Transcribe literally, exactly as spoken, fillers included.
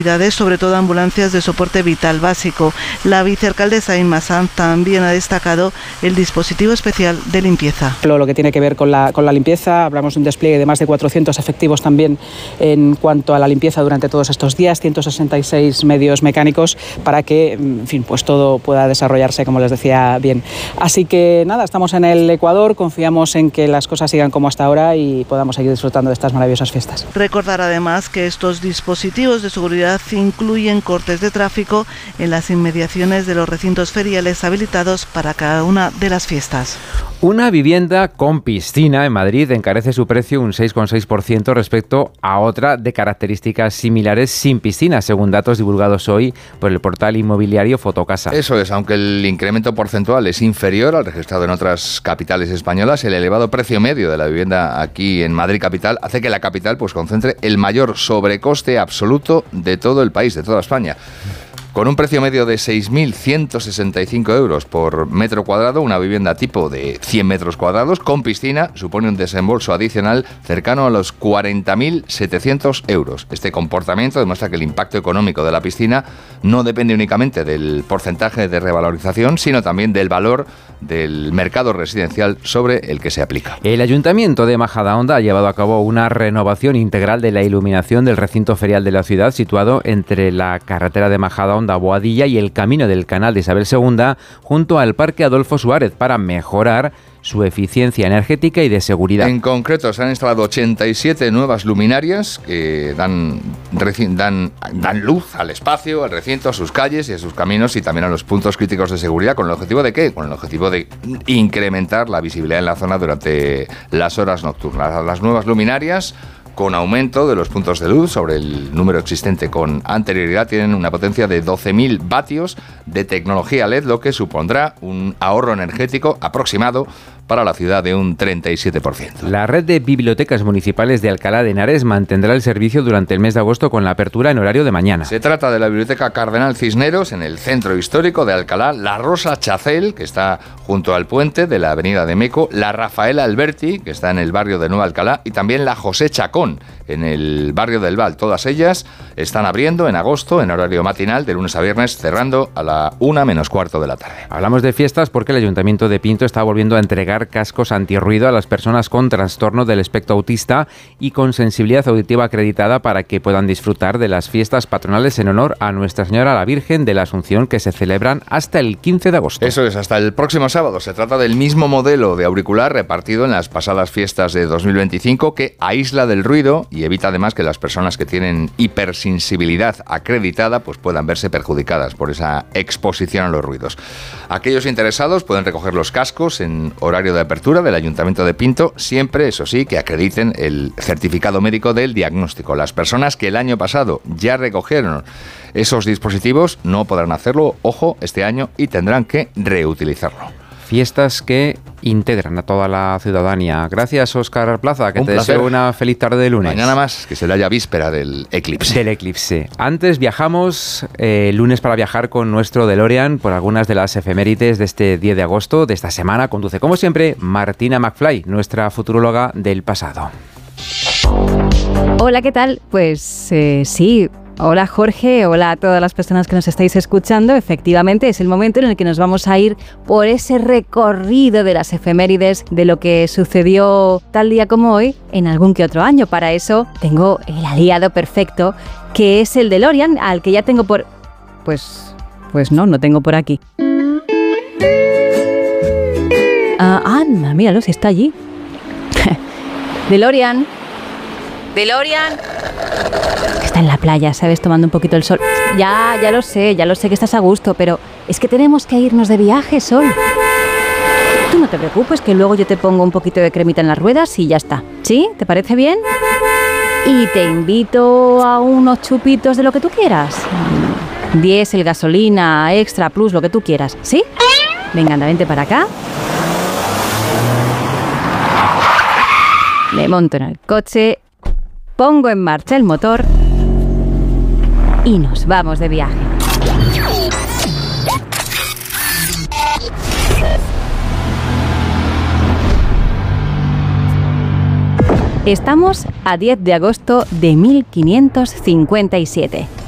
sobre todo ambulancias de soporte vital básico. La vicealcaldesa Inma Sanz también ha destacado el dispositivo especial de limpieza. Lo que tiene que ver con la, con la limpieza, hablamos de un despliegue de más de cuatrocientos efectivos también en cuanto a la limpieza durante todos estos días, ciento sesenta y seis medios mecánicos para que, en fin, pues todo pueda desarrollarse, como les decía, bien. Así que nada, estamos en el Ecuador, confiamos en que las cosas sigan como hasta ahora y podamos seguir disfrutando de estas maravillosas fiestas. Recordar además que estos dispositivos de seguridad incluyen cortes de tráfico en las inmediaciones de los recintos feriales habilitados para cada una de las fiestas. Una vivienda con piscina en Madrid encarece su precio un seis coma seis por ciento respecto a otra de características similares sin piscina, según datos divulgados hoy por el portal inmobiliario Fotocasa. Eso es, aunque el incremento porcentual es inferior al registrado en otras capitales españolas, el elevado precio medio de la vivienda aquí en Madrid capital hace que la capital pues concentre el mayor sobrecoste absoluto de todo el país, de toda España. Con un precio medio de seis mil ciento sesenta y cinco euros por metro cuadrado, una vivienda tipo de cien metros cuadrados con piscina supone un desembolso adicional cercano a los cuarenta mil setecientos euros. Este comportamiento demuestra que el impacto económico de la piscina no depende únicamente del porcentaje de revalorización, sino también del valor del mercado residencial sobre el que se aplica. El Ayuntamiento de Majadahonda ha llevado a cabo una renovación integral de la iluminación del recinto ferial de la ciudad, situado entre la carretera de Majadahonda Boadilla y el camino del canal de Isabel segunda junto al Parque Adolfo Suárez para mejorar su eficiencia energética y de seguridad. En concreto, se han instalado ochenta y siete nuevas luminarias que dan, dan, dan luz al espacio, al recinto, a sus calles y a sus caminos y también a los puntos críticos de seguridad. ¿Con el objetivo de qué? Con el objetivo de incrementar la visibilidad en la zona durante las horas nocturnas. Las nuevas luminarias, con aumento de los puntos de luz sobre el número existente con anterioridad, tienen una potencia de doce mil vatios de tecnología L E D, lo que supondrá un ahorro energético aproximado para la ciudad de un treinta y siete por ciento. La red de bibliotecas municipales de Alcalá de Henares mantendrá el servicio durante el mes de agosto con la apertura en horario de mañana. Se trata de la Biblioteca Cardenal Cisneros en el centro histórico de Alcalá, la Rosa Chacel, que está junto al puente de la avenida de Meco, la Rafaela Alberti, que está en el barrio de Nueva Alcalá, y también la José Chacón, en el barrio del Val. Todas ellas están abriendo en agosto en horario matinal de lunes a viernes, cerrando a la una menos cuarto de la tarde. Hablamos de fiestas porque el Ayuntamiento de Pinto está volviendo a entregar cascos antirruido a las personas con trastorno del espectro autista y con sensibilidad auditiva acreditada para que puedan disfrutar de las fiestas patronales en honor a Nuestra Señora la Virgen de la Asunción, que se celebran hasta el quince de agosto. Eso es, hasta el próximo sábado. Se trata del mismo modelo de auricular repartido en las pasadas fiestas de dos mil veinticinco, que aísla del ruido y evita además que las personas que tienen hipersensibilidad acreditada pues puedan verse perjudicadas por esa exposición a los ruidos. Aquellos interesados pueden recoger los cascos en horario de apertura del Ayuntamiento de Pinto, siempre, eso sí, que acrediten el certificado médico del diagnóstico. Las personas que el año pasado ya recogieron esos dispositivos no podrán hacerlo, ojo, este año, y tendrán que reutilizarlo. Fiestas que integran a toda la ciudadanía. Gracias, Óscar Plaza, que Un te placer. deseo una feliz tarde de lunes. Mañana más, que será ya víspera del eclipse. Del eclipse. Antes viajamos eh, lunes para viajar con nuestro DeLorean por algunas de las efemérides de este diez de agosto de esta semana. Conduce, como siempre, Martina McFly, nuestra futuróloga del pasado. Hola, ¿qué tal? Pues eh, sí. Hola Jorge, hola a todas las personas que nos estáis escuchando. Efectivamente es el momento en el que nos vamos a ir por ese recorrido de las efemérides de lo que sucedió tal día como hoy en algún que otro año. Para eso tengo el aliado perfecto, que es el DeLorean, al que ya tengo por... Pues, pues no, no tengo por aquí. Ah, anda, míralo, si está allí. DeLorean. DeLorean. Está en la playa, ¿sabes? Tomando un poquito el sol. Ya, ya lo sé, ya lo sé que estás a gusto, pero es que tenemos que irnos de viaje, Sol. Tú no te preocupes, que luego yo te pongo un poquito de cremita en las ruedas y ya está. ¿Sí? ¿Te parece bien? Y te invito a unos chupitos de lo que tú quieras. Diésel, gasolina, extra, plus, lo que tú quieras. ¿Sí? Venga, anda, vente para acá. Me monto en el coche, pongo en marcha el motor y nos vamos de viaje. Estamos a diez de agosto de mil quinientos cincuenta y siete.